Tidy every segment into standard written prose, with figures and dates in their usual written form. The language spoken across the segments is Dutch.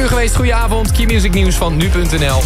uur geweest. Goedenavond. Q-Music nieuws van nu.nl.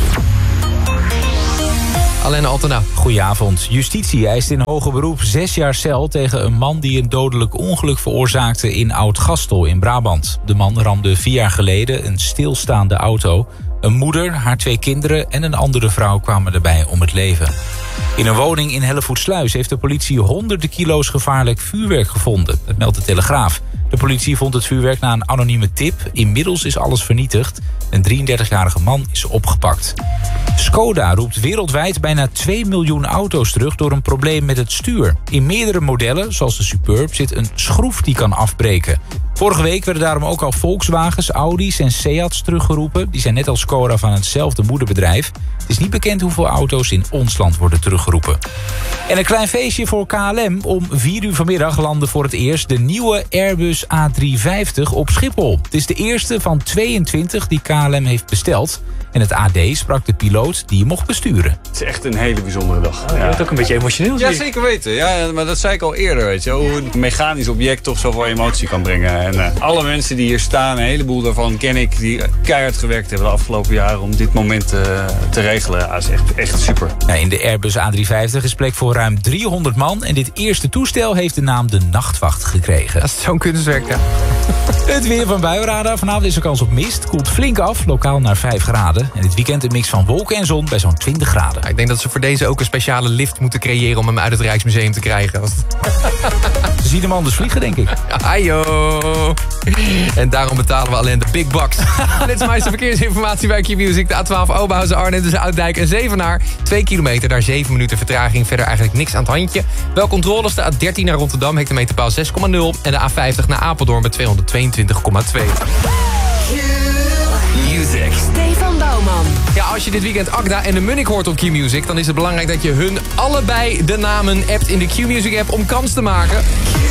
Alain Altena. Goedenavond. Justitie eist in hoger beroep 6 jaar cel tegen een man die een dodelijk ongeluk veroorzaakte in Oud-Gastel in Brabant. De man ramde 4 jaar geleden een stilstaande auto. Een moeder, haar 2 kinderen en een andere vrouw kwamen erbij om het leven. In een woning in Hellevoetsluis heeft de politie honderden kilo's gevaarlijk vuurwerk gevonden. Dat meldt de Telegraaf. De politie vond het vuurwerk na een anonieme tip. Inmiddels is alles vernietigd. Een 33-jarige man is opgepakt. Skoda roept wereldwijd bijna 2 miljoen auto's terug door een probleem met het stuur. In meerdere modellen, zoals de Superb, zit een schroef die kan afbreken. Vorige week werden daarom ook al Volkswagens, Audi's en Seats teruggeroepen. Die zijn net als Skoda van hetzelfde moederbedrijf. Het is niet bekend hoeveel auto's in ons land worden teruggeroepen. En een klein feestje voor KLM. Om 4 uur vanmiddag landde voor het eerst de nieuwe Airbus A350 op Schiphol. Het is de eerste van 22 die KLM heeft besteld. En het AD sprak de piloot die je mocht besturen. Het is echt een hele bijzondere dag. Je bent ook een beetje emotioneel. Ja, zeker weten. Ja, maar dat zei ik al eerder, weet je. Hoe een mechanisch object toch zoveel emotie kan brengen. En alle mensen die hier staan, een heleboel daarvan ken ik, die keihard gewerkt hebben de afgelopen jaren om dit moment te regelen. Ja, dat is echt super. Ja, in de Airbus A350 is plek voor ruim 300 man. En dit eerste toestel heeft de naam de Nachtwacht gekregen. Dat is zo'n kunstwerk, ja. Het weer van Buienradar. Vanavond is er kans op mist. Koelt flink af, lokaal naar 5 graden. En dit weekend een mix van wolken en zon bij zo'n 20 graden. Ik denk dat ze voor deze ook een speciale lift moeten creëren om hem uit het Rijksmuseum te krijgen. Ze zien hem anders vliegen, denk ik. Ajo. En daarom betalen we alleen de big bucks. Dit is meeste verkeersinformatie bij Q-Music. De A12 Oberhausen, Arnhem tussen Ouddijk en Zevenaar. 2 kilometer, daar 7 minuten vertraging. Verder eigenlijk niks aan het handje. Wel controles, de A13 naar Rotterdam, hectometerpaal 6,0. En de A50 naar Apeldoorn bij 222,2. Music. Stefan Bouwman. Ja, als je dit weekend Agda en de Munnik hoort op Q-Music... dan is het belangrijk dat je hun allebei de namen appt in de Q-Music app om kans te maken.